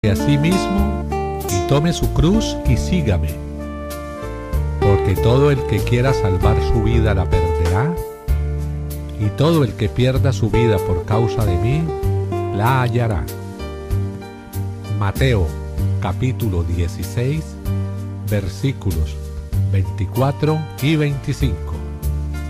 a sí mismo y tome su cruz y sígame. Porque todo el que quiera salvar su vida la perderá, y todo el que pierda su vida por causa de mí la hallará. Mateo capítulo 16, versículos 24 y 25.